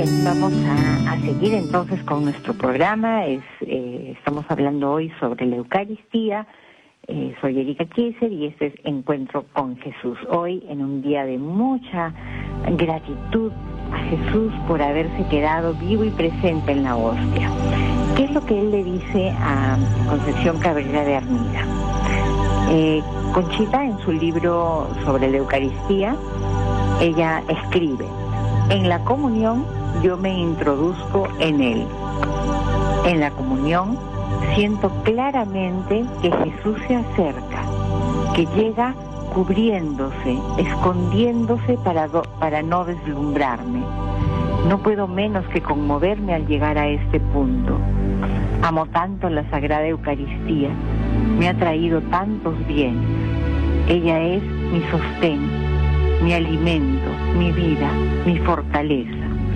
Bien, vamos a seguir entonces con nuestro programa. Estamos hablando hoy sobre la Eucaristía. Soy Erika Kieser y este es Encuentro con Jesús. Hoy, en un día de mucha gratitud a Jesús por haberse quedado vivo y presente en la hostia. ¿Qué es lo que él le dice a Concepción Cabrera de Armida? Conchita, en su libro sobre la Eucaristía, ella escribe: en la comunión yo me introduzco en él. En la comunión siento claramente que Jesús se acerca, que llega cubriéndose, escondiéndose para no deslumbrarme. No puedo menos que conmoverme al llegar a este punto. Amo tanto la Sagrada Eucaristía, me ha traído tantos bienes. Ella es mi sostén, mi alimento, mi vida, mi fortaleza.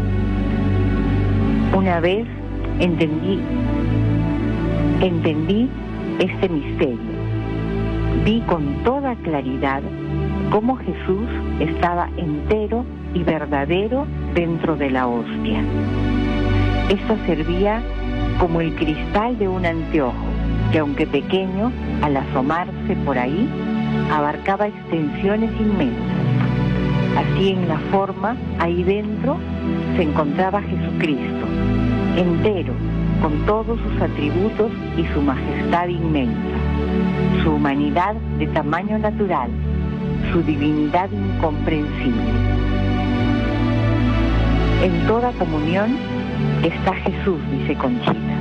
Una vez entendí este misterio. Vi con toda claridad cómo Jesús estaba entero y verdadero dentro de la hostia. Esto servía como el cristal de un anteojo, que aunque pequeño, al asomarse por ahí, abarcaba extensiones inmensas. Así en la forma, ahí dentro, se encontraba Jesucristo, entero, con todos sus atributos y su majestad inmensa, su humanidad de tamaño natural, su divinidad incomprensible. En toda comunión está Jesús, dice Conchita.